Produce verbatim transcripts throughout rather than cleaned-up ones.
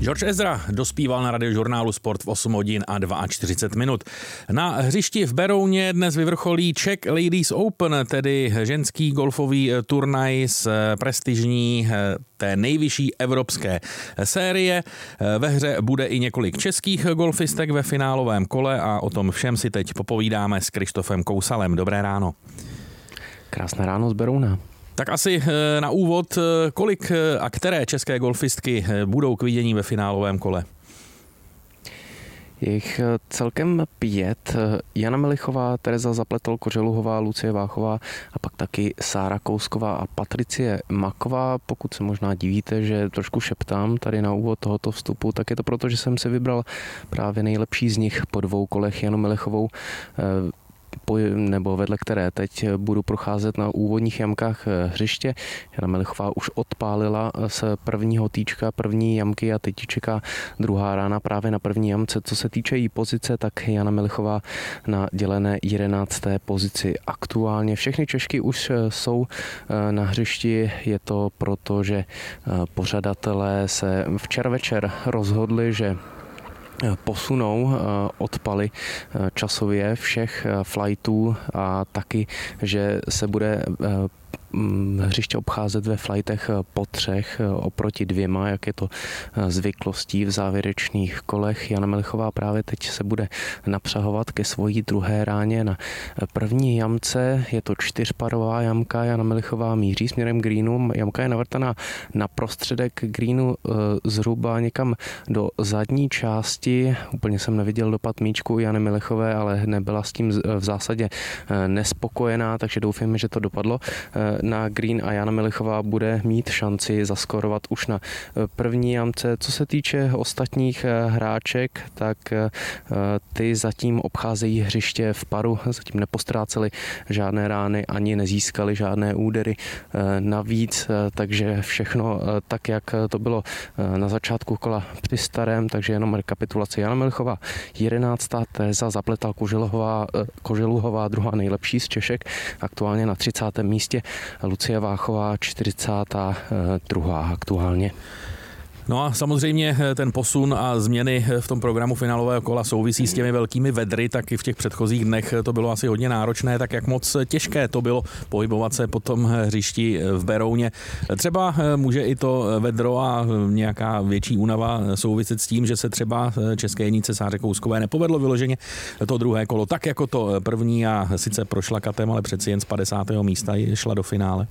George Ezra dospíval na Radiožurnálu Sport v osm hodin a čtyřicet dva minut. Na hřišti v Berouně dnes vyvrcholí Czech Ladies Open, tedy ženský golfový turnaj z prestižní té nejvyšší evropské série. Ve hře bude i několik českých golfistek ve finálovém kole a o tom všem si teď popovídáme s Krištofem Kousalem. Dobré ráno. Krásné ráno z Berouna. Tak asi na úvod, kolik a které české golfistky budou k vidění ve finálovém kole? Je jich celkem pět. Jana Melichová, Tereza Zapletal-Kořeluhová, Lucie Váchová a pak taky Sára Kousková a Patricie Maková. Pokud se možná divíte, že trošku šeptám tady na úvod tohoto vstupu, tak je to proto, že jsem si vybral právě nejlepší z nich po dvou kolech, Janu Melichovou, nebo vedle které teď budu procházet na úvodních jamkách hřiště. Jana Melichová už odpálila z prvního týčka první jamky a teď čeká druhá rána právě na první jamce. Co se týče jí pozice, tak Jana Melichová na dělené jedenácté pozici. Aktuálně všechny Češky už jsou na hřišti. Je to proto, že pořadatelé se včera večer rozhodli, že posunou odpaly časově všech flightů a taky, že se bude hřiště obcházet ve flightech po třech oproti dvěma, jak je to zvyklostí v závěrečných kolech. Jana Melichová právě teď se bude napřahovat ke svojí druhé ráně na první jamce. Je to čtyřparová jamka. Jana Melichová míří směrem greenu. Jamka je navrtaná na prostředek greenu zhruba někam do zadní části. Úplně jsem neviděl dopad míčku Jany Melichové, ale nebyla s tím v zásadě nespokojená, takže doufám, že to dopadlo na green a Jana Melichová bude mít šanci zaskorovat už na první jamce. Co se týče ostatních hráček, tak ty zatím obcházejí hřiště v paru, zatím nepostráceli žádné rány ani nezískali žádné údery navíc, takže všechno tak, jak to bylo na začátku kola při starém, takže jenom rekapitulace. Jana Melichová jedenáctá, Tereza Zapletal-Kořeluhová, Kořeluhová druhá nejlepší z Češek, aktuálně na třicátém místě. Lucie Váchová čtyřicátá druhá aktuálně. No a samozřejmě ten posun a změny v tom programu finálového kola souvisí s těmi velkými vedry, tak i v těch předchozích dnech to bylo asi hodně náročné, tak jak moc těžké to bylo pohybovat se po tom hřišti v Berouně. Třeba může i to vedro a nějaká větší únava souviset s tím, že se třeba české jednice Sáře Kouskové nepovedlo vyloženě to druhé kolo, tak jako to první a sice prošla katem, ale přeci jen z padesátého místa šla do finále.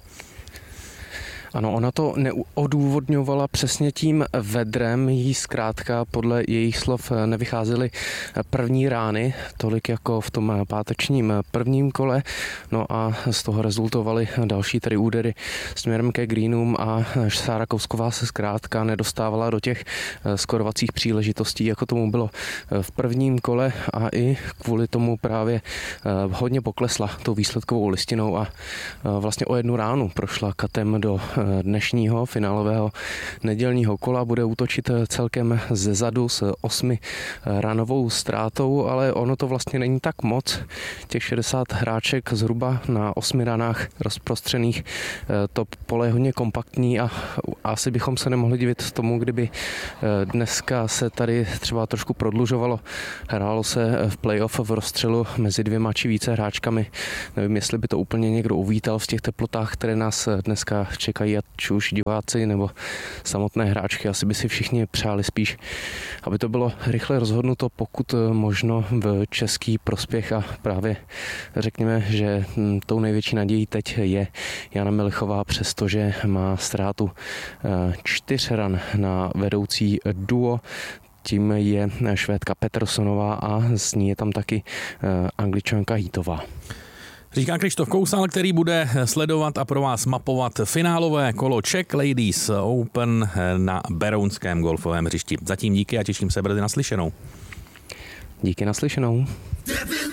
Ano, ona to neodůvodňovala přesně tím vedrem, jí zkrátka podle jejich slov nevycházely první rány, tolik jako v tom pátečním prvním kole, no a z toho rezultovaly další tedy údery směrem ke greenům a Sára Kousková se zkrátka nedostávala do těch skorovacích příležitostí, jako tomu bylo v prvním kole a i kvůli tomu právě hodně poklesla tou výsledkovou listinou a vlastně o jednu ránu prošla katem do dnešního finálového nedělního kola. Bude útočit celkem ze zadu s osmi ranovou ztrátou, ale ono to vlastně není tak moc. Těch šedesát hráček zhruba na osmi ranách rozprostřených. To pole je hodně kompaktní a asi bychom se nemohli divit tomu, kdyby dneska se tady třeba trošku prodlužovalo. Hrálo se v playoff v rozstřelu mezi dvěma či více hráčkami. Nevím, jestli by to úplně někdo uvítal v těch teplotách, které nás dneska čekají, ať už diváci nebo samotné hráčky. Asi by si všichni přáli spíš, aby to bylo rychle rozhodnuto, pokud možno v český prospěch a právě řekněme, že tou největší nadějí teď je Jana Melichová, přestože má ztrátu čtyř ran na vedoucí duo. Tím je Švédka Petersonová a z ní je tam taky Angličanka Heatová. Říká Krištof Kousal, který bude sledovat a pro vás mapovat finálové kolo Czech Ladies Open na berounském golfovém hřišti. Zatím díky a těším se brzy naslyšenou. Díky naslyšenou.